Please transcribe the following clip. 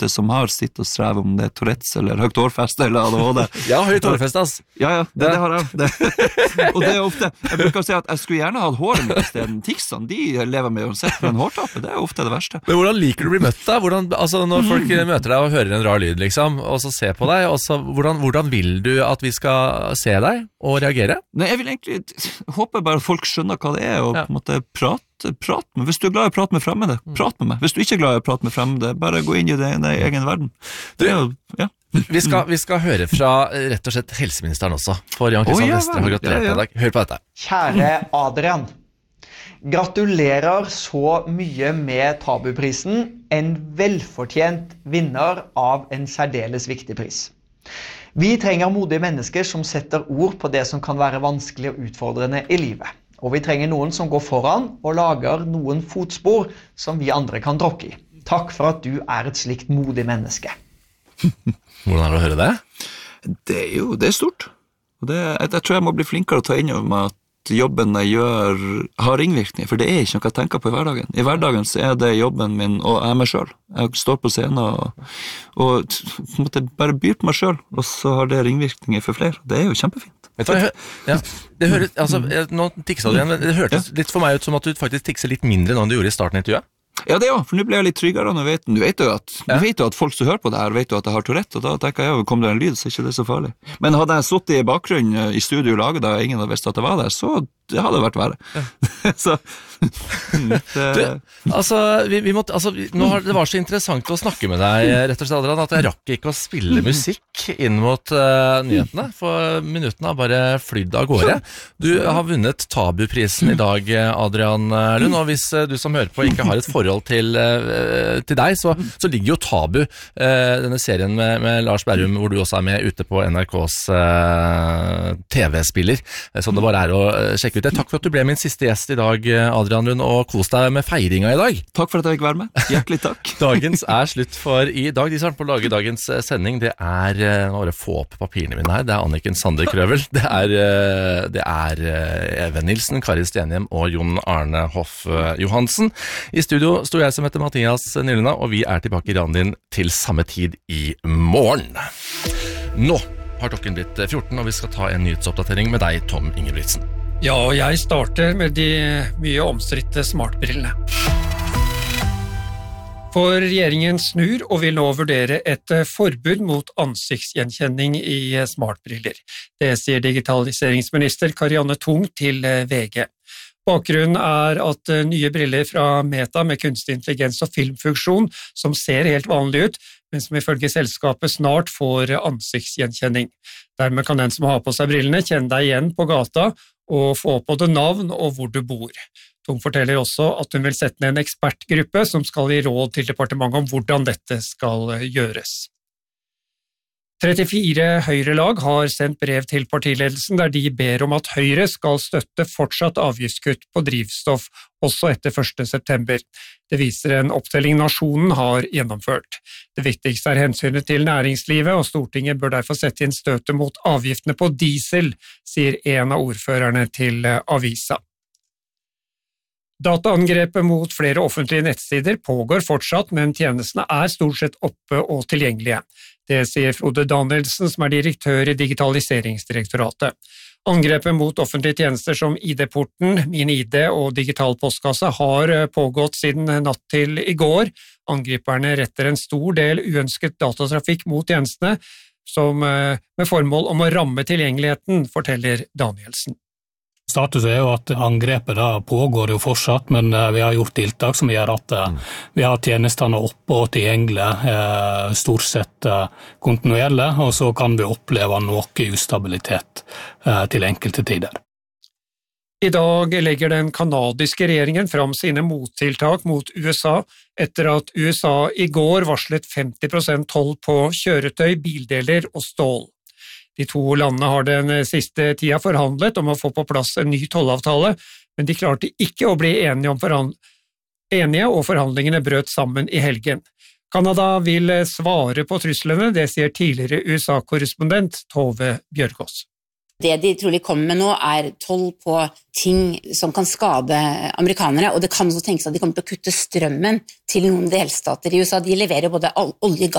ute som har sitt og strev om det Tourettes eller høyt hårfeste eller ADHD. Ja, høyt hårfeste, ass. Ja, det har jeg. Og det ofte, jeg bruker å si at jeg skulle gjerne hatt håret mitt i stedet. Ticsene, de lever med uansett, men hårtappet, det ofte det verste. Men hvordan liker du å bli møtt da? Altså når folk møter deg og hører en rar lyd, liksom, og så ser på deg, og så, hvordan vil du at vi skal se deg og reagere? Nei, jeg vil egentlig håpe bare at folk skjønner hva det og på en måte prat med. Hvis du glad i å prate med fremmede, prat med meg. Hvis du ikke glad i å prate med fremmede, bare gå inn i din egen verden. Det jo, Vi skal høre fra rett og slett helseministeren også, for Jan Christian Vestre har gratulert deg. Hør på dette. Kjære Adrian, gratulerer så mye med Tabuprisen, en velfortjent vinner av en særdeles viktig pris. Vi trenger modige mennesker som setter ord på det som kan være vanskelig og utfordrende i livet. Og vi trenger noen som går foran og lager noen fotspor som vi andre kan tråkke i. Takk for at du et slikt modig menneske. Hvordan det å høre det? Det stort. Og jeg tror jeg må bli flinkere å ta inn over meg at jobben jeg gjør har ringvirkning, for det ikke noe jeg tenker på i hverdagen. I hverdagen så det jobben min, og jeg meg selv. Jeg står på scenen og på en måte bare byr på meg selv, og så har det ringvirkninger for flere. Det jo kjempefint. Det høres, altså, nå tiksa du igjen, det hørtes litt for meg ut som at du faktisk tikser litt mindre enn du gjorde i starten av intervjuet. Ja, det for nå ble jeg litt tryggere, og du vet jo at folk som hører på det her vet jo at jeg har Tourette, og da tenker jeg, kom det en lyd, så ikke det så farlig. Men hadde jeg sittet i bakgrunnen i studio og laget da ingen hadde visst at det var der, så det hadde vært verre. Så det var så interessant å snakke med deg, rett og slett, Adrian, at jeg rakk ikke å spille musikk inn mot nyhetene, for minuttene har bare flydd av gårde. Du har vunnet Tabuprisen i dag, Adrian Lund, og hvis du som hører på ikke har et forhold til deg, så ligger jo Tabu, denne serien med Lars Berrum, hvor du også med ute på NRKs TV-spiller, som det bare å sjekke ut. Takk for at du ble min siste gjest i dag, Adrian Lund, og kos deg med feiringa i dag. Takk for at jeg fikk være med. Hjertelig takk. Dagens slutt for i dag. De som har på å lage dagens sending, det nå bare få opp papirene mine her. Det Anniken Sander Krøvel, det Even Nilsen, Kari Stenhjem og Jon Arne Hoff Johansen. I studio sto jeg som heter Mathias Nylunda, og vi tilbake i radioen din til samme tid i morgen. Nå har klokken blitt 14, og vi skal ta en nyhetsoppdatering med deg, Tom Ingebrigtsen. Ja, og jeg starter med de mye omstridte smartbrillene. For regjeringen snur og vil nå vurdere et forbud mot ansiktsgjenkjenning i smartbriller. Det sier digitaliseringsminister Karianne Tung til VG. Bakgrunnen at nye briller fra Meta med kunstig intelligens og filmfunksjon som ser helt vanlig ut, men som ifølge selskapet snart får ansiktsgjenkjenning. Dermed kan den som har på seg brillene kjenne deg igjen på gata og få opp både navn og hvor du bor. Tung forteller også at hun vil sette ned en ekspertgruppe som skal gi råd til departementet om hvordan dette skal gjøres. 34 Høyre-lag har sendt brev til partiledelsen der de ber om at Høyre skal støtte fortsatt avgiftskutt på drivstoff også etter 1. september. Det viser en opptelling nasjonen har gjennomført. Det viktigste hensynet til næringslivet, og Stortinget bør derfor sette inn støtet mot avgiftene på diesel, sier en av ordførerne til avisa. Dataangrepet mot flere offentlige nettsider pågår fortsatt, men tjenestene stort sett oppe og tilgjengelige. Det sier Frode Danielsen, som direktør i Digitaliseringsdirektoratet. Angrepet mot offentlige tjenester som ID-porten, Min ID og Digital postkasse har pågått siden natt til i går. Angriperne retter en stor del uønsket datatrafikk mot tjenestene, som med formål om å ramme tilgjengeligheten, forteller Danielsen. Status jo at angrepet pågår jo fortsatt, men vi har gjort tiltak som gjør at vi har tjenestene oppe og tilgjengelige stort sett kontinuerlig, og så kan vi oppleve noe ustabilitet til enkelte tider. I dag legger den kanadiske regjeringen fram sine mottiltak mot USA etter at USA i går varslet 50% toll på kjøretøy, bildeler og stål. De to landene har den siste tida forhandlet om å få på plass en ny tollavtale, men de klarte ikke å bli enige, og forhandlingene brøt sammen i helgen. Kanada vil svare på truslene, det sier tidligere USA-korrespondent Tove Bjørgaas. Det de trolig kommer med nå toll på ting som kan skade amerikanere, og det kan også tenkes at de kommer til å kutte strømmen til noen delstater i USA. De leverer både olje, gass